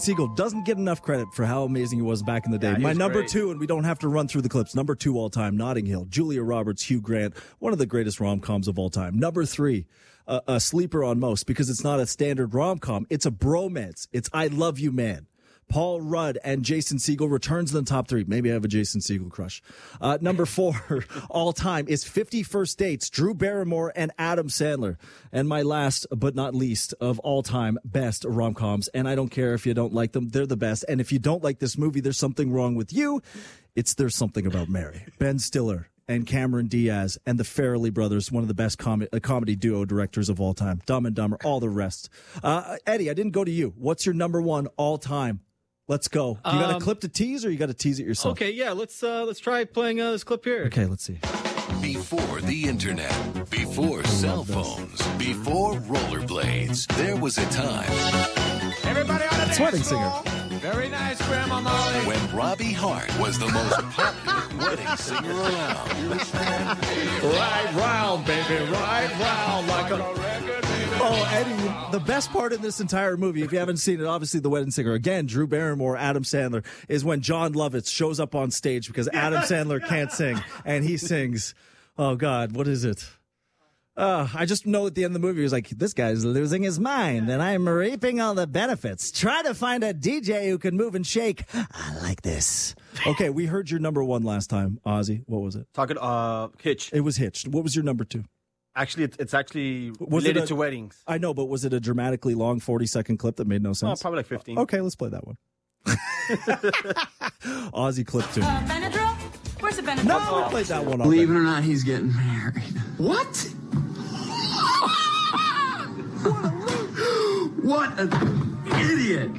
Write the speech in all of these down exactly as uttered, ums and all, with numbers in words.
Siegel doesn't get enough credit for how amazing he was back in the day. Yeah, My number great. two, and we don't have to run through the clips, number two all time, Notting Hill, Julia Roberts, Hugh Grant, one of the greatest rom-coms of all time. Number three, uh, a sleeper on most because it's not a standard rom-com. It's a bromance. It's I Love You Man. Paul Rudd and Jason Segel returns in the top three. Maybe I have a Jason Segel crush. Uh, number four, all time, is fifty First Dates, Drew Barrymore and Adam Sandler. And my last but not least of all time best rom-coms. And I don't care if you don't like them. They're the best. And if you don't like this movie, there's something wrong with you. It's There's Something About Mary. Ben Stiller and Cameron Diaz and the Farrelly brothers, one of the best com- uh, comedy duo directors of all time. Dumb and Dumber, all the rest. Uh, Eddie, I didn't go to you. What's your number one all time? Let's go. You got a Um, clip to tease, or you got to tease it yourself? Okay, yeah, let's uh, let's try playing uh, this clip here. Okay, let's see. Before the internet, before cell phones, before rollerblades, there was a time Everybody on the dance Wedding Singer. floor. Very nice, Grandma Molly. when Robbie Hart was the most popular wedding singer around. Right round, baby, right round like a... Oh, Eddie, the best part in this entire movie, if you haven't seen it, obviously The Wedding Singer, again, Drew Barrymore, Adam Sandler, is when John Lovitz shows up on stage because Adam Sandler can't sing, and he sings, oh, God, what is it? Uh, I just know at the end of the movie, he was like, this guy's losing his mind, and I'm reaping all the benefits. Try to find a D J who can move and shake. I like this. Okay, we heard your number one last time, Ozzy. What was it? Talking uh, Hitch. It was Hitched. What was your number two? Actually, it, it's actually Was it related a- to weddings. I know, but was it a dramatically long forty-second clip that made no Oh, sense? probably like fifteen. Okay, let's play that one. Ozzy clip two. Uh, Benadryl? Where's the Benadryl? No, we played that one Believe it already. or not, he's getting married. What? What an idiot!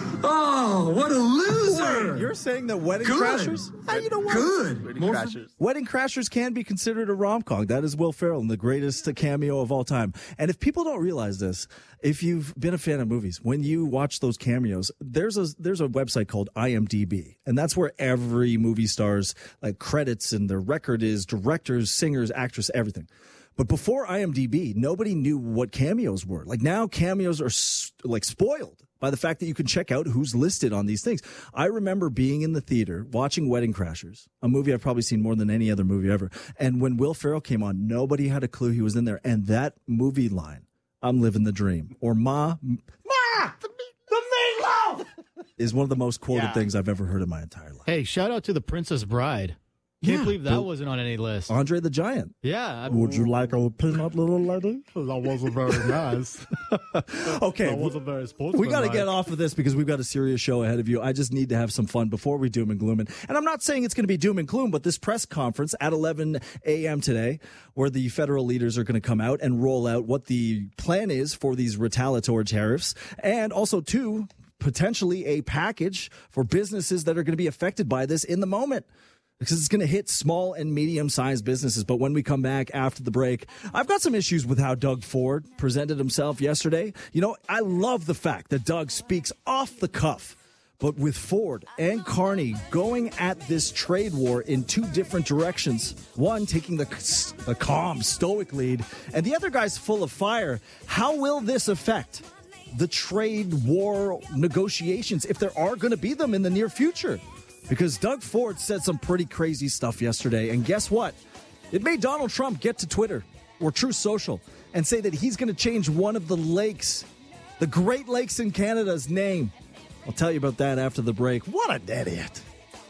Oh, what a loser! You're saying that Wedding Good. Crashers? Ah, you know what? Good. Wedding Most- Crashers. Wedding Crashers can be considered a rom-com. That is Will Ferrell, the greatest cameo of all time. And if people don't realize this, if you've been a fan of movies, when you watch those cameos, there's a there's a website called I M D B, and that's where every movie star's like credits and their record is, directors, singers, actress, everything. But before I M D B, nobody knew what cameos were. Like now, cameos are s- like spoiled by the fact that you can check out who's listed on these things. I remember being in the theater watching Wedding Crashers, a movie I've probably seen more than any other movie ever. And when Will Ferrell came on, nobody had a clue he was in there. And that movie line, "I'm living the dream," or "Ma, Ma, the, the meatloaf," is one of the most quoted Yeah. things I've ever heard in my entire life. Hey, shout out to The Princess Bride. Can't Yeah, believe that Bill- wasn't on any list. Andre the Giant. Yeah. I- Would you like a peanut, little lady? That wasn't very nice. Okay. That wasn't very sportsmanlike. We got to get off of this because we've got a serious show ahead of you. I just need to have some fun before we doom and gloom it. And I'm not saying it's going to be doom and gloom, but this press conference at eleven a.m. today, where the federal leaders are going to come out and roll out what the plan is for these retaliatory tariffs, and also, too, potentially a package for businesses that are going to be affected by this in the moment, because it's going to hit small and medium-sized businesses. But when we come back after the break, I've got some issues with how Doug Ford presented himself yesterday. You know, I love the fact that Doug speaks off the cuff. But with Ford and Carney going at this trade war in two different directions, one taking the, the calm, stoic lead, and the other guy's full of fire, how will this affect the trade war negotiations, if there are going to be them in the near future? Because Doug Ford said some pretty crazy stuff yesterday, and guess what? It made Donald Trump get to Twitter or Truth Social and say that he's going to change one of the lakes, the Great Lakes in Canada's name. I'll tell you about that after the break. What an idiot.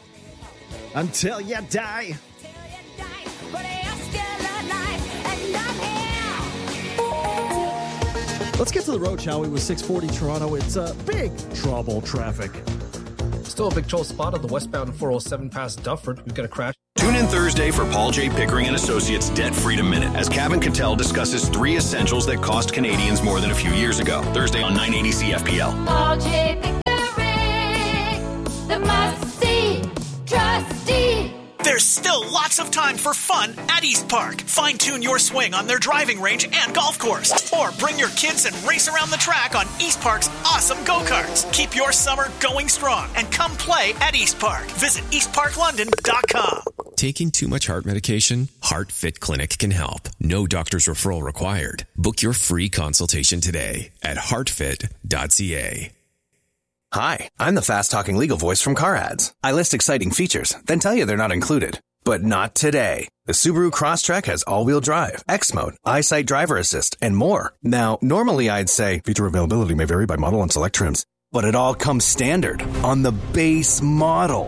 Until you die. Let's get to the road, shall we, with six forty Toronto. It's uh, big trouble traffic. Still a big troll spot on the westbound four oh seven past Dufferin. We've got a crash. Tune in Thursday for Paul J. Pickering and Associates Debt Freedom Minute as Kevin Cattell discusses three essentials that cost Canadians more than a few years ago. Thursday on nine eighty C F P L. Paul J. Pickering, the must-see trustee. There's still lots of time for fun at East Park. Fine-tune your swing on their driving range and golf course. Or bring your kids and race around the track on East Park's awesome go-karts. Keep your summer going strong and come play at East Park. Visit east park london dot com. Taking too much heart medication? HeartFit Clinic can help. No doctor's referral required. Book your free consultation today at heart fit dot c a. Hi, I'm the fast-talking legal voice from Car Ads. I list exciting features, then tell you they're not included. But not today. The Subaru Crosstrek has all-wheel drive, X-Mode, EyeSight Driver Assist, and more. Now, normally I'd say feature availability may vary by model and select trims, but it all comes standard on the base model.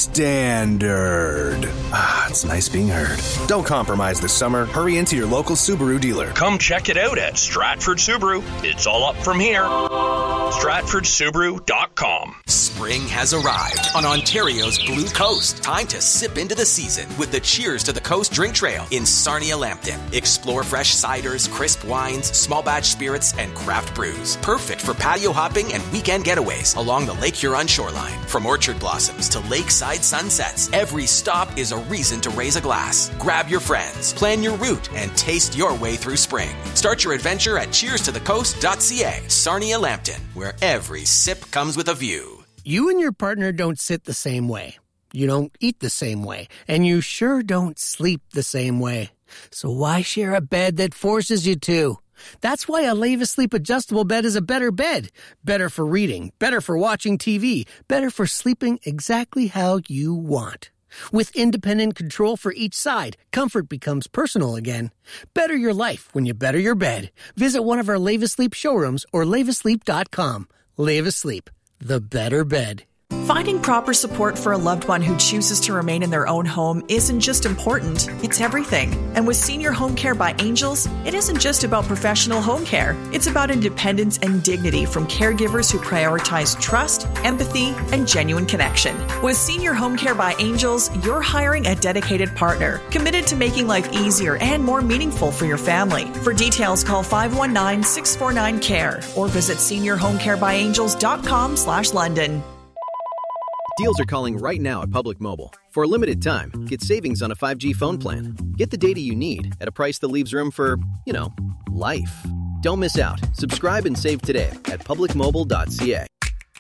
Standard. Ah, it's nice being heard. Don't compromise this summer. Hurry into your local Subaru dealer. Come check it out at Stratford Subaru. It's all up from here. Stratford Subaru dot com. Spring has arrived on Ontario's Blue Coast. Time to sip into the season with the Cheers to the Coast drink trail in Sarnia-Lambton. Explore fresh ciders, crisp wines, small batch spirits, and craft brews. Perfect for patio hopping and weekend getaways along the Lake Huron shoreline. From orchard blossoms to lakeside sunsets, every stop is a reason to raise a glass. Grab your friends, plan your route, and taste your way through spring. Start your adventure at cheers to the coast dot c a. Sarnia-Lambton, where every sip comes with a view. You and your partner don't sit the same way. You don't eat the same way. And you sure don't sleep the same way. So why share a bed that forces you to? That's why a Leva Sleep adjustable bed is a better bed. Better for reading, better for watching T V, better for sleeping exactly how you want. With independent control for each side, comfort becomes personal again. Better your life when you better your bed. Visit one of our Leva Sleep showrooms or leva sleep dot com. Leva Sleep, the better bed. Finding proper support for a loved one who chooses to remain in their own home isn't just important, it's everything. And with Senior Home Care by Angels, it isn't just about professional home care. It's about independence and dignity from caregivers who prioritize trust, empathy, and genuine connection. With Senior Home Care by Angels, you're hiring a dedicated partner, committed to making life easier and more meaningful for your family. For details, call five one nine, six four nine, C A R E or visit senior home care by angels dot com slash London. Deals are calling right now at Public Mobile. For a limited time, get savings on a five G phone plan. Get the data you need at a price that leaves room for, you know, life. Don't miss out. Subscribe and save today at public mobile dot c a.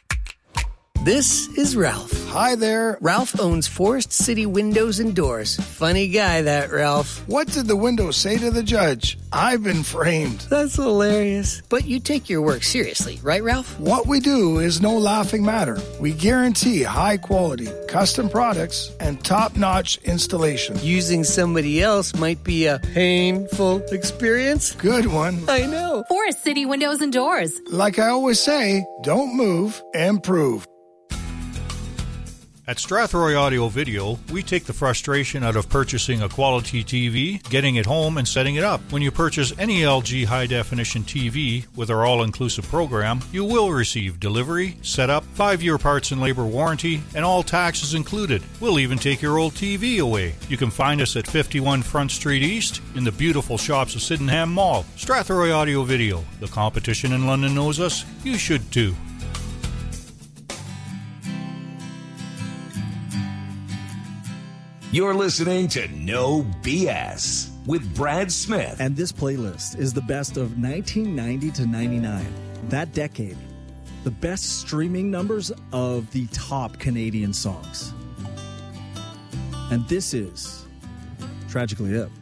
This is Ralph. Hi there. Ralph owns Forest City Windows and Doors. Funny guy, that Ralph. What did the window say to the judge? I've been framed. That's hilarious. But you take your work seriously, right, Ralph? What we do is no laughing matter. We guarantee high quality, custom products, and top-notch installation. Using somebody else might be a painful experience. Good one. I know. Forest City Windows and Doors. Like I always say, don't move, improve. At Strathroy Audio Video, we take the frustration out of purchasing a quality T V, getting it home, and setting it up. When you purchase any L G high-definition T V with our all-inclusive program, you will receive delivery, setup, five-year parts and labor warranty, and all taxes included. We'll even take your old T V away. You can find us at fifty-one Front Street East in the beautiful shops of Sydenham Mall. Strathroy Audio Video. The competition in London knows us. You should too. You're listening to No B S with Brad Smith. And this playlist is the best of nineteen ninety to ninety-nine. That decade. The best streaming numbers of the top Canadian songs. And this is Tragically Hip.